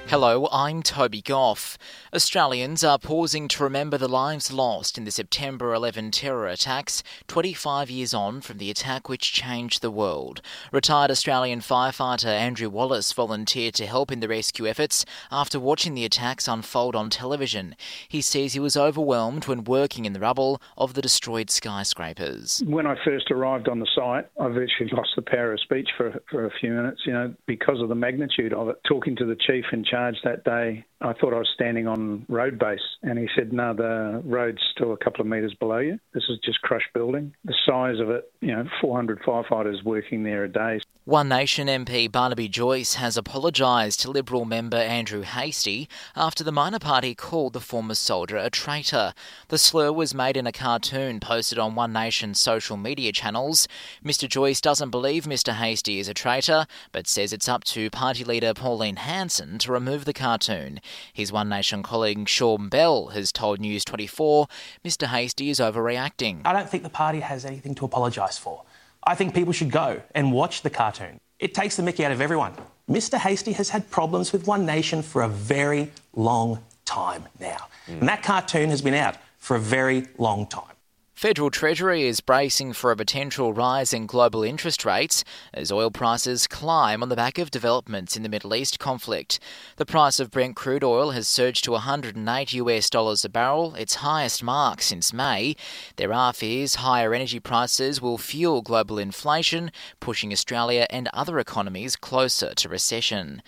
Hello, I'm Toby Goff. Australians are pausing to remember the lives lost in the September 11 terror attacks, 25 years on from the attack which changed the world. Retired Australian firefighter Andrew Wallace volunteered to help in the rescue efforts after watching the attacks unfold on television. He says he was overwhelmed when working in the rubble of the destroyed skyscrapers. When I first arrived on the site, I virtually lost the power of speech for a few minutes, because of the magnitude of it. Talking to the chief in charge that day, I thought I was standing on road base, and he said, no, the road's still a couple of metres below you. This is just crushed building. The size of it, 400 firefighters working there a day. One Nation MP Barnaby Joyce has apologised to Liberal member Andrew Hastie after the minor party called the former soldier a traitor. The slur was made in a cartoon posted on One Nation's social media channels. Mr Joyce doesn't believe Mr Hastie is a traitor, but says it's up to party leader Pauline Hanson to remove the cartoon. His One Nation colleague Sean Bell has told News 24 Mr Hastie is overreacting. I don't think the party has anything to apologise for. I think people should go and watch the cartoon. It takes the mickey out of everyone. Mr Hastie has had problems with One Nation for a very long time now. And that cartoon has been out for a very long time. Federal Treasury is bracing for a potential rise in global interest rates as oil prices climb on the back of developments in the Middle East conflict. The price of Brent crude oil has surged to $108 a barrel, its highest mark since May. There are fears higher energy prices will fuel global inflation, pushing Australia and other economies closer to recession.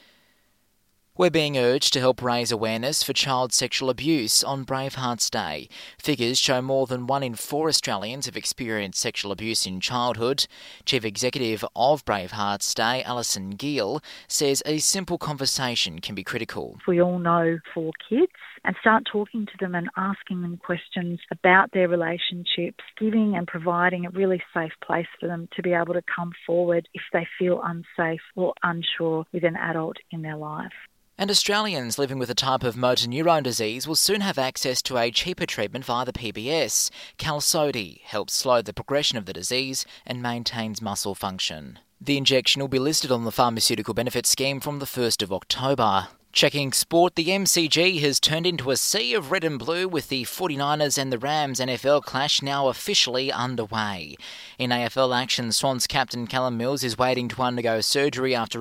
We're being urged to help raise awareness for child sexual abuse on Bravehearts Day. Figures show more than 1 in 4 Australians have experienced sexual abuse in childhood. Chief Executive of Bravehearts Day, Alison Gill, says a simple conversation can be critical. We all know for kids, and start talking to them and asking them questions about their relationships, giving and providing a really safe place for them to be able to come forward if they feel unsafe or unsure with an adult in their life. And Australians living with a type of motor neurone disease will soon have access to a cheaper treatment via the PBS. Qalsody helps slow the progression of the disease and maintains muscle function. The injection will be listed on the Pharmaceutical Benefits Scheme from the 1st of October. Checking sport, the MCG has turned into a sea of red and blue with the 49ers and the Rams NFL clash now officially underway. In AFL action, Swans captain Callum Mills is waiting to undergo surgery after